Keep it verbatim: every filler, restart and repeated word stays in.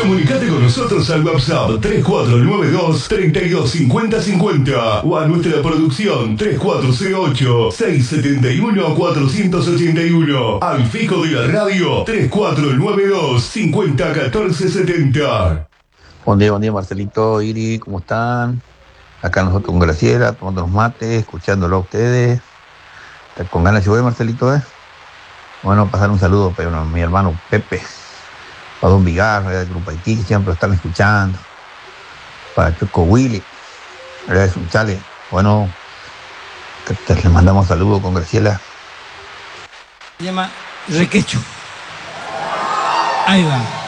Comunicate con nosotros al WhatsApp tres cuatro nueve dos, tres dos cinco cero cinco cero o a nuestra producción tres cuatro cero ocho, seis siete uno, cuatro ocho uno. Al fijo de la radio tres cuatro nueve dos, cinco cero uno cuatro siete cero. Buen día, buen día, Marcelito, Iri, ¿cómo están? Acá nosotros con Graciela, tomando los mates, escuchándolo a ustedes. ¿Está con ganas de llover, Marcelito, eh? Bueno, pasar un saludo para mi hermano Pepe, para Don Vigar, del Grupo Haití, que siempre lo están escuchando. Para Choco Willy, de Sunchale. Bueno, que te, le mandamos saludos con Graciela. Se llama Requecho. Ahí va.